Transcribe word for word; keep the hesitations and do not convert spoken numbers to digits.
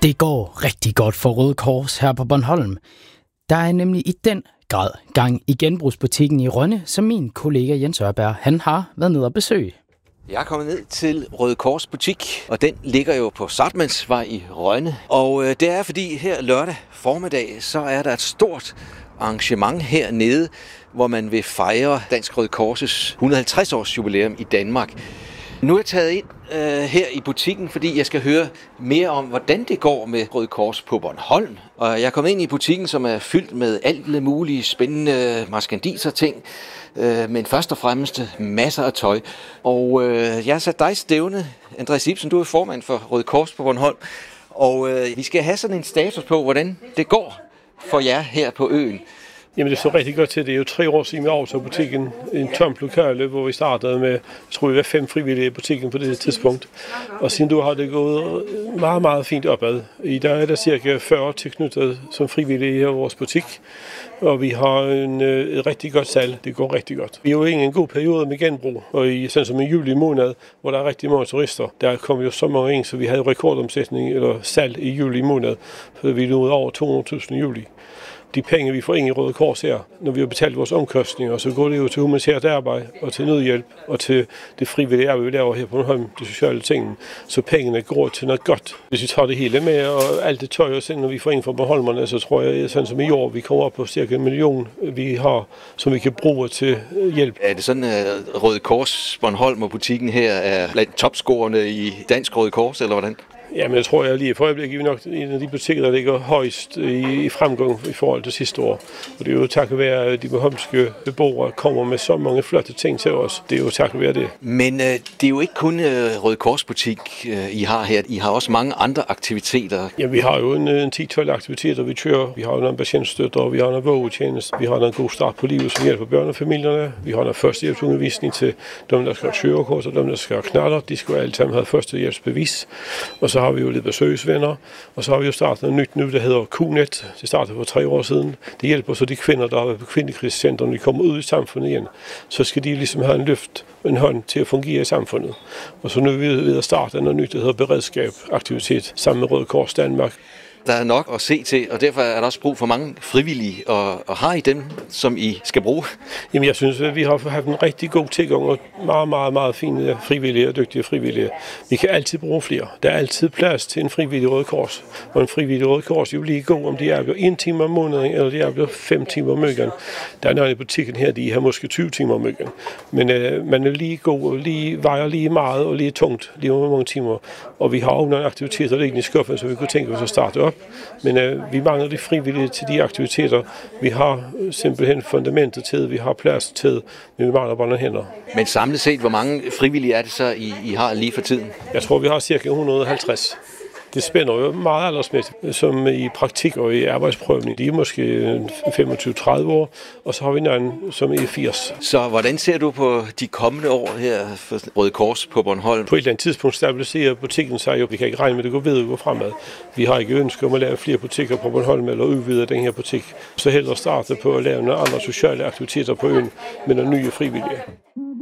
Det går rigtig godt for Røde Kors her på Bornholm. Der er nemlig i den grad gang i genbrugsbutikken i Rønne, som min kollega Jens Ørberg, han har været nede og besøge. Jeg er kommet ned til Røde Kors butik, og den ligger jo på Sartmannsvej i Rønne. Og øh, det er fordi her lørdag formiddag, så er der et stort arrangement hernede, hvor man vil fejre Dansk Røde Kors' et hundrede og halvtreds års jubilæum i Danmark. Nu er jeg taget ind øh, her i butikken, fordi jeg skal høre mere om, hvordan det går med Røde Kors på Bornholm. Og jeg er kommet ind i butikken, som er fyldt med alt mulige spændende marskandisser-ting, øh, men først og fremmest masser af tøj. Og øh, jeg har sat dig stævne, Andreas Ibsen, du er formand for Røde Kors på Bornholm. Og øh, vi skal have sådan en status på, hvordan det går for jer her på øen. Jamen det så rigtig godt til. Det er jo tre år siden vi overtog butikken. En tomt lokale, hvor vi startede med, jeg tror vi var fem frivillige i butikken på det tidspunkt. Og siden du har det gået meget, meget fint opad. I dag er der cirka fyrre tilknyttet som frivillige i vores butik. Og vi har en, et rigtig godt salg. Det går rigtig godt. Vi er jo i en god periode med genbrug. Og i sådan som i juli måned, hvor der er rigtig mange turister, der kommer jo så mange ind, så vi havde rekordomsætning eller salg i juli måned. For vi nåede over to hundrede tusind i juli. De penge, vi får ind i Røde Kors her, når vi har betalt vores omkostninger, så går det jo til humanitært arbejde og til nødhjælp og til det frivillige arbejde, vi laver her på Bornholm, de sociale ting. Så pengene går til noget godt. Hvis vi tager det hele med og alt det tøj og når vi får ind fra Bornholmerne, så tror jeg, sådan som i år, vi kommer op på cirka en million, vi har, som vi kan bruge til hjælp. Er det sådan, at Røde Kors Bornholm og butikken her er blandt topscorerne i Dansk Røde Kors, eller hvordan? Jamen, jeg tror, jeg lige for øjeblikket er nok en af de butikker, der ligger højst i, i fremgang i forhold til sidste år. Og det er jo takket være, at de bornholmske beboere kommer med så mange flotte ting til os. Det er jo takket være det. Men øh, det er jo ikke kun øh, Røde Kors butik, øh, I har her. I har også mange andre aktiviteter. Ja, vi har jo en, en ti tolv aktiviteter, vi kører. Vi har jo nogle patientstøtter, vi har nogle vågetjeneste, vi har en god start på livet, som hjælper børnefamilierne. Vi har en førstehjælpsundervisning til dem, der skal have kørekort, og dem, der skal have knaller. De skal alle sammen have førstehjælpsbevis. Og så har vi jo lidt besøgsvenner, og så har vi jo startet noget nyt nu, der hedder Q net. Det startede for tre år siden. Det hjælper så de kvinder, der har været på kvindekrisecenter, når de kommer ud i samfundet igen. Så skal de ligesom have en løft, en hånd til at fungere i samfundet. Og så nu er vi ved at starte noget nyt, der hedder beredskab, aktivitet, sammen med Røde Kors Danmark. Der er nok at se til, og derfor er der også brug for mange frivillige, og, og har I dem, som I skal bruge? Jamen jeg synes, at vi har haft en rigtig god tilgang, og meget, meget, meget fine frivillige og dygtige frivillige. Vi kan altid bruge flere. Der er altid plads til en frivillig Røde Kors. Og en frivillig Røde Kors er jo lige god, om de er blevet en time om måneden, eller de er blevet fem timer om ugen. Der er nogle i butikken her, de har måske tyve timer om ugen. Men øh, man er lige god, og lige, vejer lige meget og lige tungt, lige mange timer. Og vi har også nogle aktiviteter liggende i skuffen, så vi kunne tænke os at starte op. Men øh, vi mangler de frivillige til de aktiviteter. Vi har simpelthen fundamentet til, vi har plads til, men vi mangler bare nogle hænder. Men samlet set, hvor mange frivillige er det så, I, I har lige for tiden? Jeg tror, vi har cirka et hundrede og halvtreds. Det spænder jo meget aldersmæssigt, som i praktik og i arbejdsprøvning. De er måske femogtyve til tredive år, og så har vi en som er firs. Så hvordan ser du på de kommende år her for Røde Kors på Bornholm? På et eller andet tidspunkt stabiliserer butikken sig jo. Vi kan ikke regne med, at det går ved at gå fremad. Vi har ikke ønsket om at lave flere butikker på Bornholm eller udvide den her butik. Så hellere starte på at lave nogle andre sociale aktiviteter på øen med nogle nye frivillige.